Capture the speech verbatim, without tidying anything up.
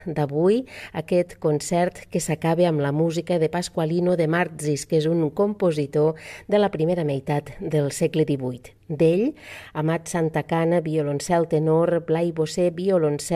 d'avui, aquest concert que s'acaba amb la música de Pasqualino de Marzis, que és un compositor de la primera meitat del segle divuit. D'ell, Amat Santacana, violoncel tenor, Blai Bossé, violoncel,